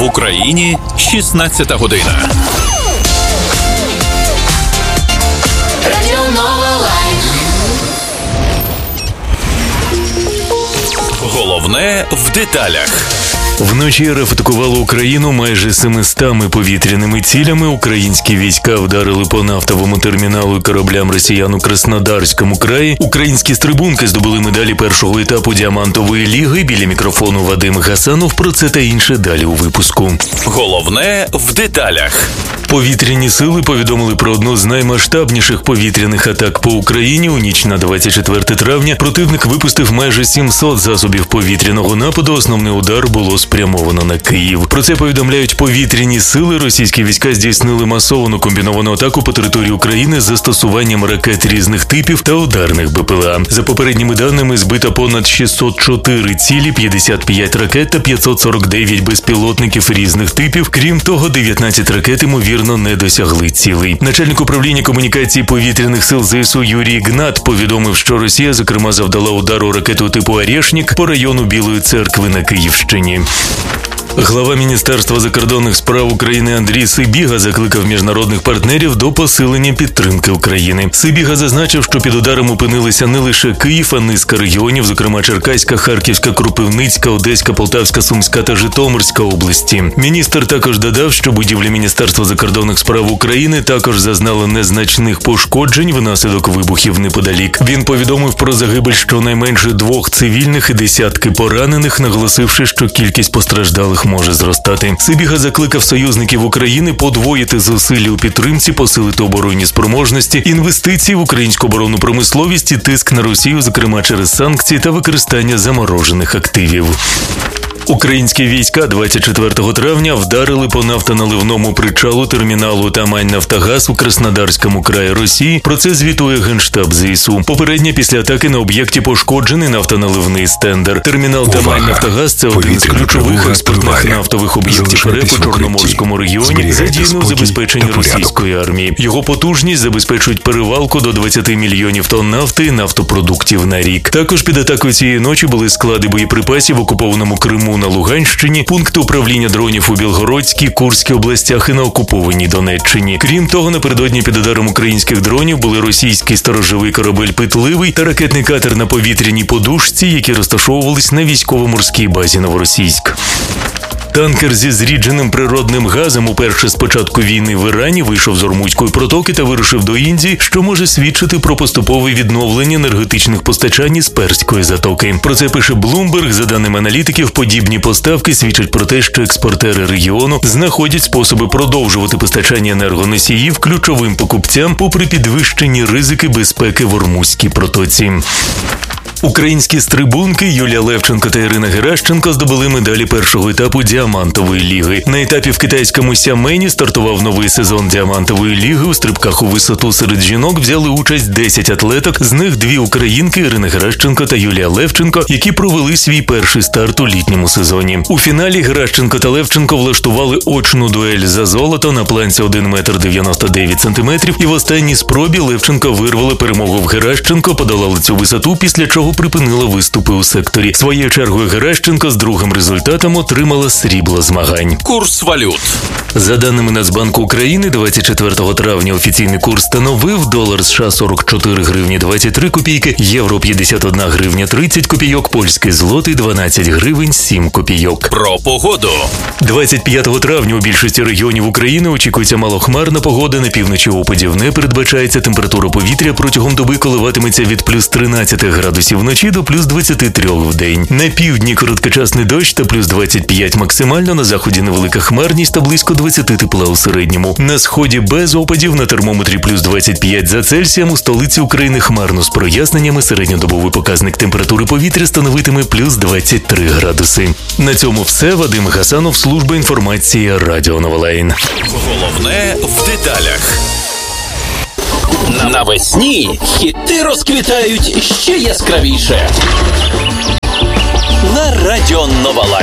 В Україні 16 година. Головне в деталях. Вночі РФ атакувало Україну майже 700 повітряними цілями. Українські війська вдарили по нафтовому терміналу і кораблям росіян у Краснодарському краї. Українські стрибунки здобули медалі першого етапу Діамантової ліги. Біля мікрофону Вадим Гасанов. Про це та інше далі у випуску. Головне в деталях. Повітряні сили повідомили про одну з наймасштабніших повітряних атак по Україні. У ніч на 24 травня противник випустив майже 700 засобів повітряного нападу. Основний удар було спрямовано на Київ. Про це повідомляють повітряні сили. Російські війська здійснили масовану комбіновану атаку по території України з застосуванням ракет різних типів та ударних БПЛА. За попередніми даними, збито понад 604 цілі, 55 ракет та 549 безпілотників різних типів. Крім того, 19 ракет, ймовірно, не досягли цілей. Начальник управління комунікації повітряних сил ЗСУ Юрій Гнат повідомив, що Росія, зокрема, завдала удару ракетою типу «Орешник» по району Білої Церкви на Київщині. Глава Міністерства закордонних справ України Андрій Сибіга закликав міжнародних партнерів до посилення підтримки України. Сибіга зазначив, що під ударом опинилися не лише Київ, а низка регіонів, зокрема Черкаська, Харківська, Кропивницька, Одеська, Полтавська, Сумська та Житомирська області. Міністр також додав, що будівлі Міністерства закордонних справ України також зазнали незначних пошкоджень внаслідок вибухів неподалік. Він повідомив про загибель щонайменше 2 цивільних і десятки поранених, наголосивши, що кількість постраждалих може зростати. Сибіга закликав союзників України подвоїти зусилля у підтримці, посилити оборонні спроможності, інвестиції в українську оборонну промисловість і тиск на Росію, зокрема через санкції та використання заморожених активів. Українські війська 24 травня вдарили по нафтоналивному причалу терміналу «Тамань-Нафтогаз» у Краснодарському краї Росії. Про це звітує Генштаб ЗСУ. Попередньо після атаки на об'єкті пошкоджений нафтоналивний стендер. Термінал «Тамань-Нафтогаз» – це один з ключових експортних нафтових об'єктів РФ у Чорноморському регіоні, задіяний у забезпеченні російської армії. Його потужність забезпечують перевалку до 20 мільйонів тонн нафти і нафтопродуктів на рік. Також під атакою цієї ночі були склади боєприпасів в окупованому Криму, на Луганщині, пункти управління дронів у Білгородській, Курській областях і на окупованій Донеччині. Крім того, напередодні під ударом українських дронів були російський сторожовий корабель «Питливий» та ракетний катер на повітряній подушці, які розташовувались на військово-морській базі Новоросійськ. Танкер зі зрідженим природним газом уперше з початку війни в Ірані вийшов з Ормузької протоки та вирушив до Індії, що може свідчити про поступове відновлення енергетичних постачань із Перської затоки. Про це пише Bloomberg. За даними аналітиків, подібні поставки свідчать про те, що експортери регіону знаходять способи продовжувати постачання енергоносіїв ключовим покупцям попри підвищені ризики безпеки в Ормузькій протоці. Українські стрибунки Юлія Левченко та Ірина Геращенко здобули медалі першого етапу Діамантової ліги. На етапі в китайському Сямені стартував новий сезон Діамантової ліги. У стрибках у висоту серед жінок взяли участь 10 атлеток, з них 2 українки Ірина Геращенко та Юлія Левченко, які провели свій перший старт у літньому сезоні. У фіналі Геращенко та Левченко влаштували очну дуель за золото на планці 1 метр 99 сантиметрів, і в останній спробі Левченко вирвали перемогу в Геращенко, подолали цю висоту, після чого припинила виступи у секторі. Своєю чергою Геращенко з другим результатом отримала срібло змагань. Курс валют. За даними Нацбанку України, 24 травня офіційний курс становив долар США 44 гривні 23 копійки, євро 51 гривня 30 копійок, польський злотий 12 гривень 7 копійок. Про погоду. 25 травня у більшості регіонів України очікується малохмарна погода, на півночі опадів не передбачається, температура повітря протягом доби коливатиметься від плюс 13 градусів вночі до плюс 23 в день. На півдні короткочасний дощ та плюс 25 максимально, на заході невелика хмарність та близько 20 тепла у середньому. На сході без опадів, на термометрі плюс 25 за Цельсієм, у столиці України хмарно з проясненнями, середньодобовий показник температури повітря становитиме плюс 23 градуси. На цьому все. Вадим Гасанов, служба інформації Радіо Новолайн. Головне в деталях. Навесні хіти розквітають ще яскравіше. На Радіо Новолайн.